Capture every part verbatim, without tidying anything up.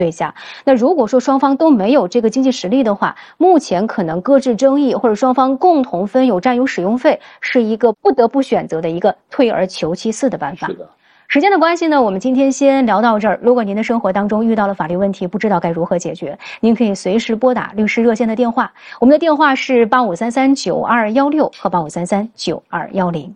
对象。那如果说双方都没有这个经济实力的话，目前可能搁置争议或者双方共同分有占有使用费，是一个不得不选择的一个退而求其次的办法。 是的。 时间的关系呢，我们今天先聊到这儿。如果您的生活当中遇到了法律问题，不知道该如何解决，您可以随时拨打律师热线的电话，我们的电话是八五三三九二幺六和八五三三九二幺零。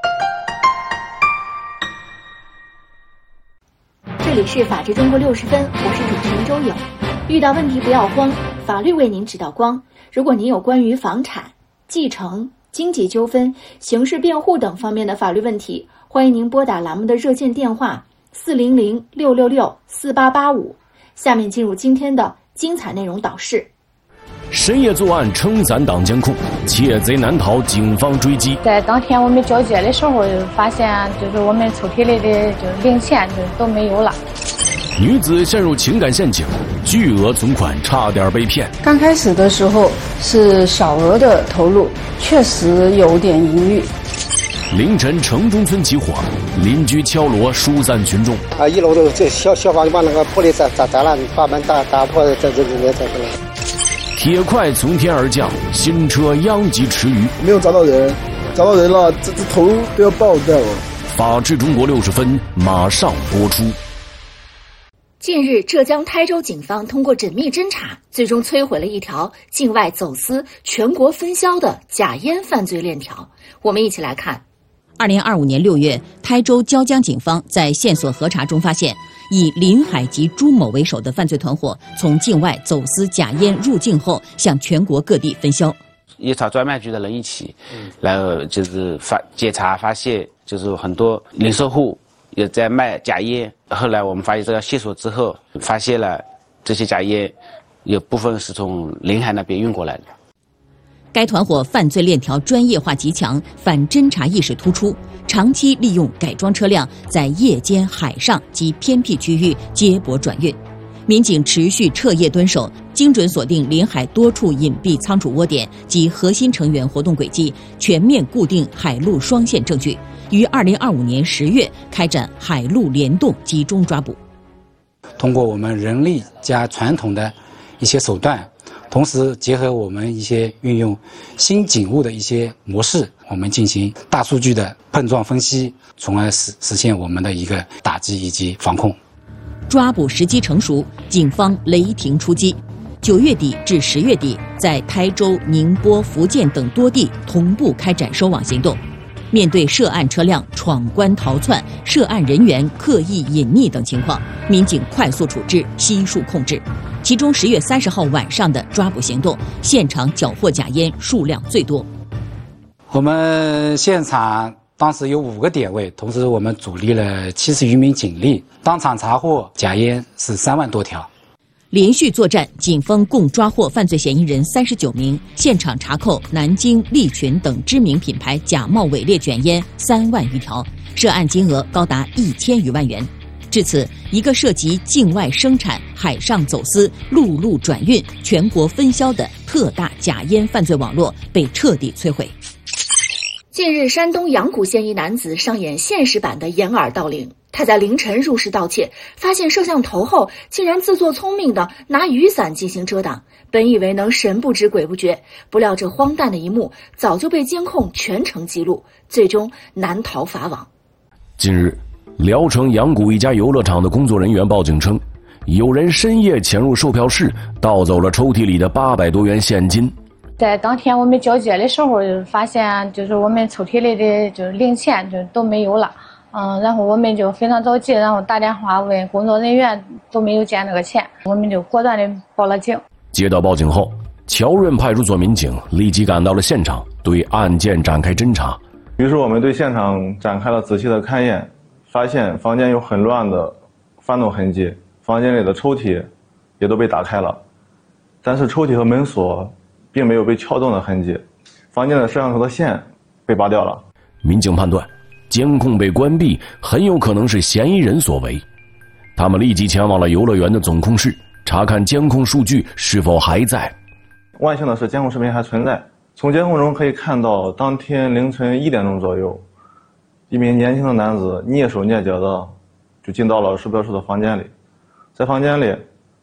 这里是法治中国六十分，我是主持人周颖。遇到问题不要慌，法律为您指导光。如果您有关于房产、继承、经济纠纷、刑事辩护等方面的法律问题，欢迎您拨打栏目的热线电话四零零六六六四八八五。下面进入今天的精彩内容导视。 深夜作案撑伞挡监控，窃贼难逃警方追击。 在当天我们交接的时候，发现就是我们抽屉里的就是零钱就都没有了。 女子陷入情感陷阱，巨额存款差点被骗。 刚开始的时候是小额的投入，确实有点盈余。 凌晨城中村起火，邻居敲锣疏散群众。 啊，一楼的这消消防就把那个玻璃砸砸砸了，把门打打破，这这这这这。 铁块从天而降，新车殃及池鱼。 没有找到人，找到人了，这这头都要爆掉了。 法治中国六十分马上播出。 近日，浙江台州警方通过缜密侦查，最终摧毁了一条境外走私、全国分销的假烟犯罪链条。我们一起来看。 二零二五年六月，台州椒江警方在线索核查中发现，以林海及朱某为首的犯罪团伙从境外走私假烟入境后，向全国各地分销。 依查专卖局的人一起，然后就是发检查发现，就是很多零售户也在卖假烟。后来我们发现这个线索之后，发现了这些假烟有部分是从临海那边运过来的。 该团伙犯罪链条专业化极强，反侦查意识突出，长期利用改装车辆在夜间、海上及偏僻区域接驳转运。民警持续彻夜蹲守，精准锁定临海多处隐蔽仓储窝点及核心成员活动轨迹，全面固定海陆双线证据。于二零二五年十月开展海陆联动集中抓捕。 通过我们人力加传统的一些手段，同时结合我们一些运用新警务的一些模式，我们进行大数据的碰撞分析，从而实实现我们的一个打击以及防控。 抓捕时机成熟，警方雷霆出击。九月底至十月底，在台州、宁波、福建等多地同步开展收网行动。面对涉案车辆闯关逃窜、涉案人员刻意隐匿等情况，民警快速处置，悉数控制。其中十月三十号晚上的抓捕行动，现场缴获假烟数量最多。 我们现场当时有五个点位，同时我们组立了七十余名警力，当场查获假烟是三万多条。 连续作战，警方共抓获犯罪嫌疑人三十九名，现场查扣南京、利群等知名品牌假冒伪劣卷烟三万余条，涉案金额高达一千余万元。至此，一个涉及境外生产、海上走私、陆路转运、全国分销的特大假烟犯罪网络被彻底摧毁。 近日，山东阳谷县一男子上演现实版的掩耳盗铃。他在凌晨入室盗窃，发现摄像头后，竟然自作聪明地拿雨伞进行遮挡，本以为能神不知鬼不觉，不料这荒诞的一幕早就被监控全程记录，最终难逃法网。 近日，聊城阳谷一家游乐场的工作人员报警称，有人深夜潜入售票室，盗走了抽屉里的八百多元现金。 在当天我们交接的时候，发现就是我们抽屉里的就是零钱就都没有了。嗯，然后我们就非常着急，然后打电话问工作人员，都没有见那个钱，我们就果断的报了警。 接到报警后，乔润派出所民警立即赶到了现场，对案件展开侦查。 于是我们对现场展开了仔细的勘验，发现房间有很乱的翻动痕迹，房间里的抽屉也都被打开了，但是抽屉和门锁并没有被撬动的痕迹，房间的摄像头的线被拔掉了。 民警判断监控被关闭很有可能是嫌疑人所为，他们立即前往了游乐园的总控室，查看监控数据是否还在。 万幸的是监控视频还存在，从监控中可以看到，当天凌晨一点钟左右，一名年轻的男子蹑手蹑脚的就进到了售票处的房间里，在房间里